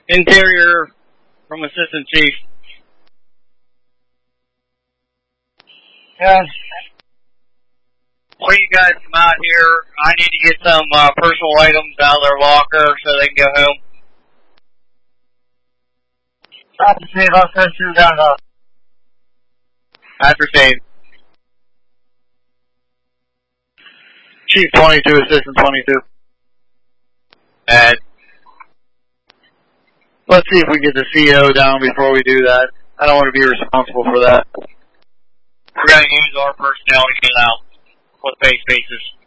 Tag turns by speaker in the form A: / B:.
A: Interior from Assistant Chief.
B: Yes.
A: Before you guys come out here, I need to get some personal items out of their locker so they can go home.
B: After Chief, I'll send you down to...
A: After save.
C: Chief 22, Assistant 22.
A: Ed.
C: Let's see if we get the CO down before we do that. I don't want to be responsible for that.
A: We're going to use our personnel to get out with base bases.